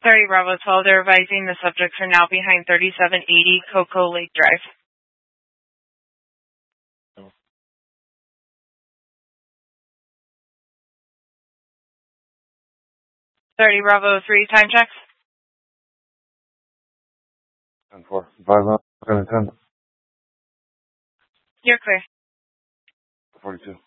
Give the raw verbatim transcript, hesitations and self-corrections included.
thirty Bravo twelve, they're advising the subjects are now behind thirty-seven eighty Cocoa Lake Drive. thirty Bravo three, time checks. ten four. five, ten. You're clear. forty-two.